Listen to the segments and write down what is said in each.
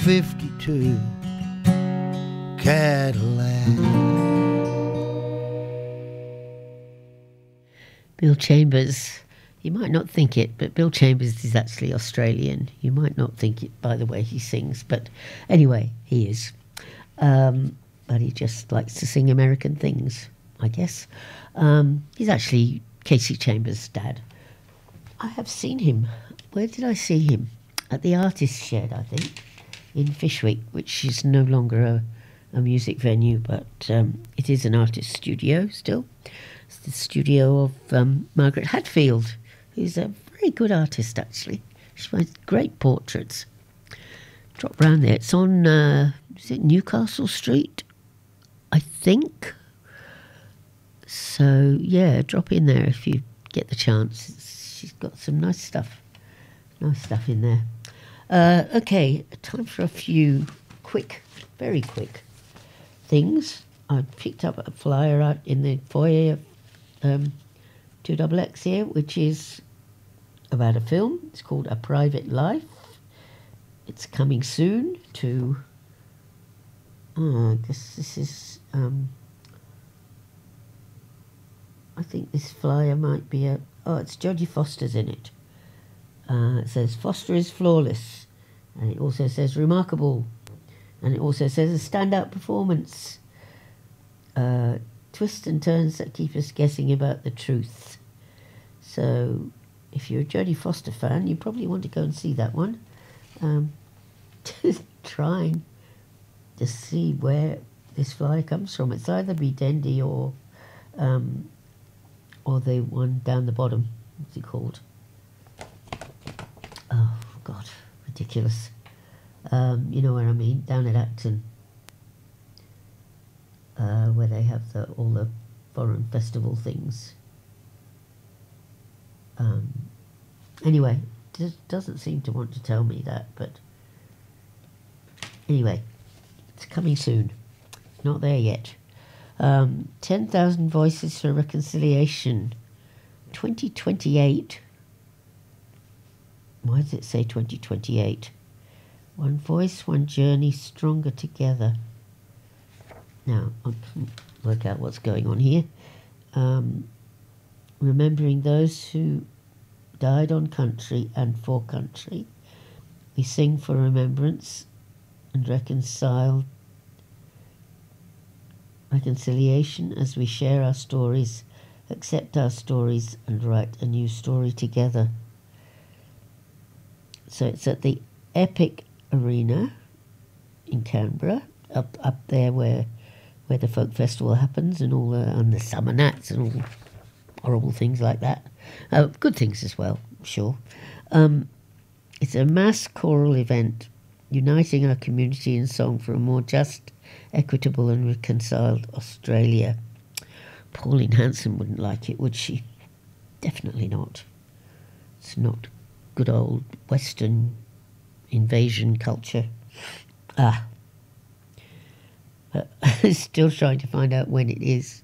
52 Cadillac. Bill Chambers. You might not think it, but Bill Chambers is actually Australian. You might not think it by the way he sings, but anyway, he is. But he just likes to sing American things, I guess. He's actually Casey Chambers' dad. I have seen him. Where did I see him? At the Artist Shed, I think, in Fyshwick, which is no longer a music venue, but it is an artist studio still. It's the studio of Margaret Hatfield, who's a very good artist, actually. She makes great portraits. Drop round there. It's on, is it Newcastle Street, I think? So, yeah, drop in there if you get the chance. She's got some nice stuff in there. Okay, time for a few quick, very quick things. I picked up a flyer out in the foyer of 2XX here, which is about a film. It's called A Private Life. It's coming soon to... I guess this is... I think this flyer might be a... Oh, it's Jodie Foster's in it. It says, Foster is flawless. And it also says, remarkable. And it also says, a standout performance. Twists and turns that keep us guessing about the truth. So, if you're a Jodie Foster fan, you probably want to go and see that one. Just trying to see where this flyer comes from. It's either Be Dendy or the one down the bottom. What's it called? Oh, God, ridiculous. You know where I mean, down at Acton, where they have all the foreign festival things. Anyway, doesn't seem to want to tell me that, but anyway, it's coming soon. Not there yet. 10,000 Voices for Reconciliation, 2028. Why does it say 2028? One voice, one journey, stronger together. Now, I can't work out what's going on here. Remembering those who died on country and for country. We sing for remembrance and reconciliation as we share our stories, accept our stories and write a new story together. So it's at the Epic Arena in Canberra, up there where the folk festival happens and and the summer nats and all horrible things like that. Good things as well, I'm sure. It's a mass choral event uniting our community in song for a more just, equitable and reconciled Australia. Pauline Hanson wouldn't like it, would she? Definitely not. It's not good old Western invasion culture. But I'm still trying to find out when it is.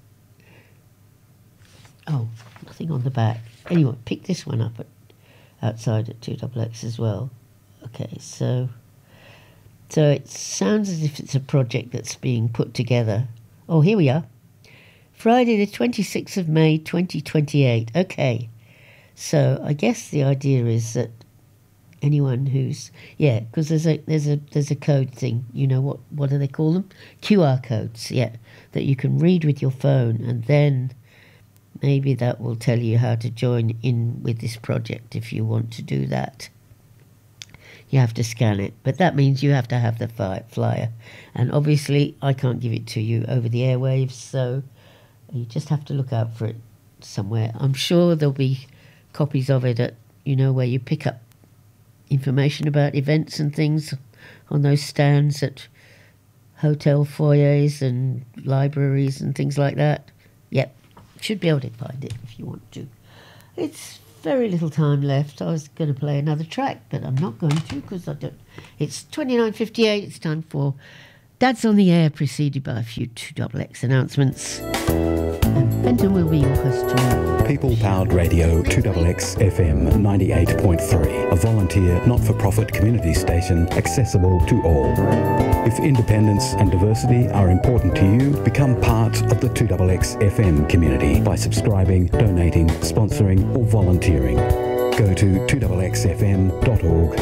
Oh, nothing on the back. Anyway, pick this one up outside at 2XX as well. Okay, so it sounds as if it's a project that's being put together. Oh, here we are. Friday the 26th of May 2028. Okay. So I guess the idea is that anyone who's because there's a code thing. You know what do they call them? QR codes. Yeah, that you can read with your phone, and then maybe that will tell you how to join in with this project if you want to do that. You have to scan it, but that means you have to have the flyer, and obviously I can't give it to you over the airwaves, so you just have to look out for it somewhere. I'm sure there'll be copies of it at, where you pick up information about events and things on those stands at hotel foyers and libraries and things like that. Yep, should be able to find it if you want to. It's very little time left. I was going to play another track, but I'm not going to because I don't. It's 29:58. It's time for Dad's on the air, preceded by a few 2XX announcements. And Benton will be your host tonight. People-powered radio 2XX FM 98.3, a volunteer not-for-profit community station accessible to all. If independence and diversity are important to you, become part of the 2XX FM community by subscribing, donating, sponsoring or volunteering. Go to 2XXFM.org